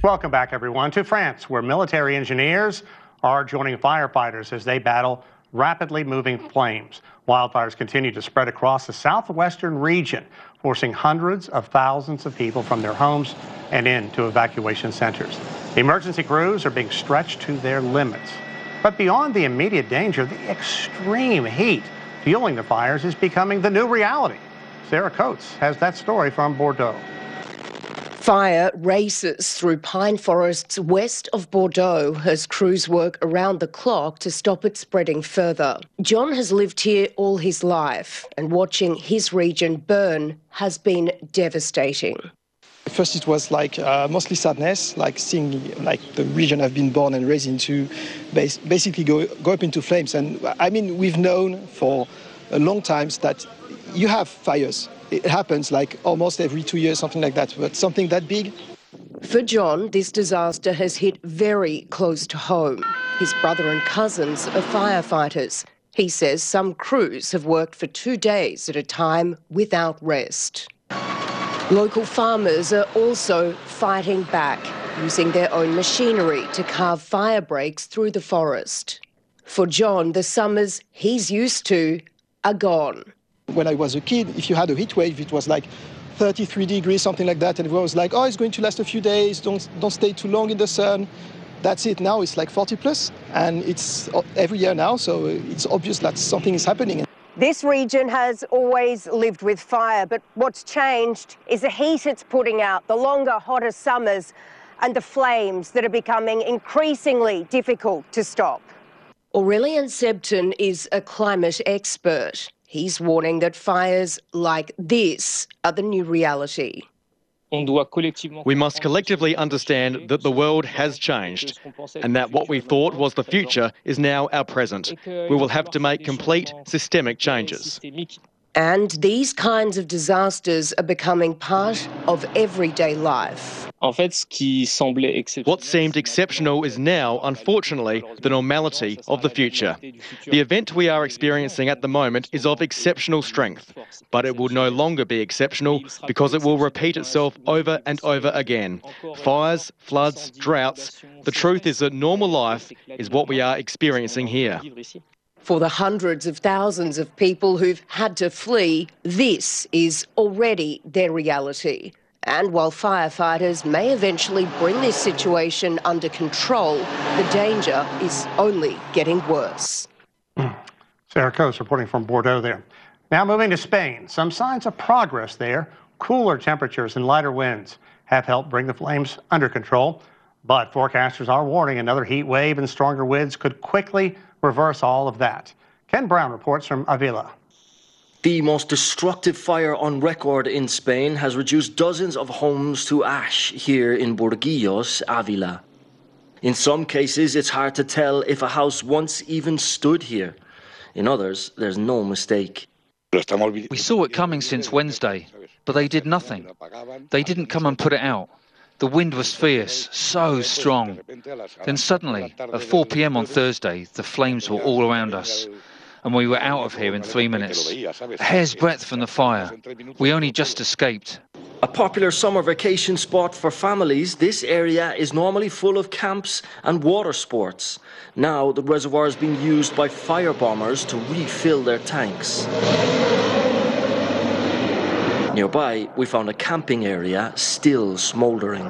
Welcome back, everyone, to France, where military engineers are joining firefighters as they battle rapidly moving flames. Wildfires continue to spread across the southwestern region, forcing hundreds of thousands of people from their homes and into evacuation centers. The emergency crews are being stretched to their limits. But beyond the immediate danger, the extreme heat fueling the fires is becoming the new reality. Sarah Coates has that story from Bordeaux. Fire races through pine forests west of Bordeaux as crews work around the clock to stop it spreading further. John has lived here all his life, and watching his region burn has been devastating. First it was mostly sadness, seeing the region I've been born and raised into basically go up into flames. And I mean, we've known for a long time that you have fires. It happens almost every 2 years, something like that, but something that big. For John, this disaster has hit very close to home. His brother and cousins are firefighters. He says some crews have worked for 2 days at a time without rest. Local farmers are also fighting back, using their own machinery to carve fire breaks through the forest. For John, the summers he's used to are gone. When I was a kid, if you had a heat wave, it was 33 degrees, something like that, and everyone was like, oh, it's going to last a few days, don't stay too long in the sun. That's it. Now it's 40 plus, and it's every year now, so it's obvious that something is happening. This region has always lived with fire, but what's changed is the heat it's putting out, the longer, hotter summers, and the flames that are becoming increasingly difficult to stop. Aurélien Sebton is a climate expert. He's warning that fires like this are the new reality. We must collectively understand that the world has changed and that what we thought was the future is now our present. We will have to make complete systemic changes. And these kinds of disasters are becoming part of everyday life. What seemed exceptional is now, unfortunately, the normality of the future. The event we are experiencing at the moment is of exceptional strength, but it will no longer be exceptional because it will repeat itself over and over again. Fires, floods, droughts. The truth is that normal life is what we are experiencing here. For the hundreds of thousands of people who've had to flee, this is already their reality. And while firefighters may eventually bring this situation under control, the danger is only getting worse. Sarah Coates reporting from Bordeaux there. Now moving to Spain, some signs of progress there. Cooler temperatures and lighter winds have helped bring the flames under control. But forecasters are warning another heat wave and stronger winds could quickly reverse all of that. Ken Brown reports from Avila. The most destructive fire on record in Spain has reduced dozens of homes to ash here in Burguillos, Avila. In some cases, it's hard to tell if a house once even stood here. In others, there's no mistake. We saw it coming since Wednesday, but they did nothing. They didn't come and put it out. The wind was fierce, so strong. Then suddenly, at 4 p.m. on Thursday, the flames were all around us, and we were out of here in 3 minutes. A hair's breadth from the fire. We only just escaped. A popular summer vacation spot for families, this area is normally full of camps and water sports. Now the reservoir is being used by firebombers to refill their tanks. Nearby, we found a camping area still smouldering.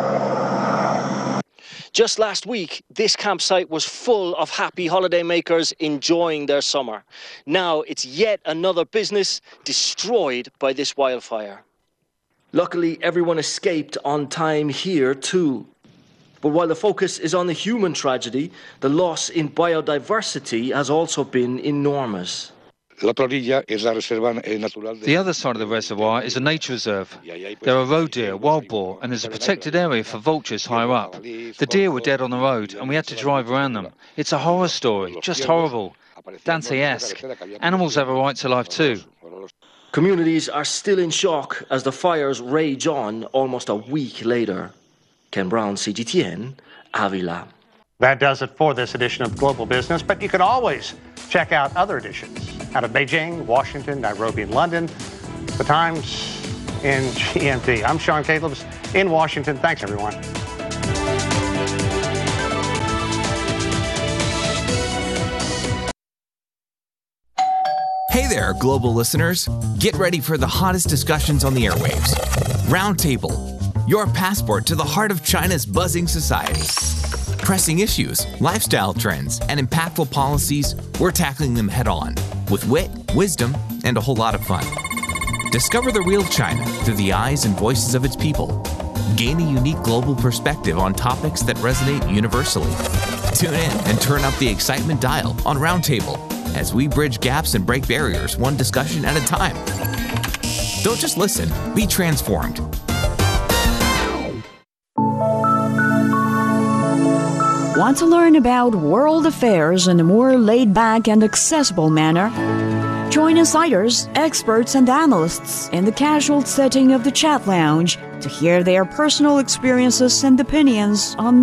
Just last week, this campsite was full of happy holidaymakers enjoying their summer. Now it's yet another business destroyed by this wildfire. Luckily, everyone escaped on time here too. But while the focus is on the human tragedy, the loss in biodiversity has also been enormous. The other side of the reservoir is a nature reserve. There are roe deer, wild boar, and there's a protected area for vultures higher up. The deer were dead on the road, and we had to drive around them. It's a horror story, just horrible. Dante-esque. Animals have a right to life too. Communities are still in shock as the fires rage on almost a week later. Ken Brown, CGTN, Avila. That does it for this edition of Global Business, but you can always check out other editions out of Beijing, Washington, Nairobi, and London. The Times in GMT. I'm Sean Calebs in Washington. Thanks, everyone. Hey there, global listeners. Get ready for the hottest discussions on the airwaves. Roundtable, your passport to the heart of China's buzzing society. Pressing issues, lifestyle trends, and impactful policies, we're tackling them head on with wit, wisdom, and a whole lot of fun. Discover the real China through the eyes and voices of its people. Gain a unique global perspective on topics that resonate universally. Tune in and turn up the excitement dial on Roundtable as we bridge gaps and break barriers one discussion at a time. Don't just listen, be transformed. Want to learn about world affairs in a more laid-back and accessible manner? Join insiders, experts, and analysts in the casual setting of the chat lounge to hear their personal experiences and opinions on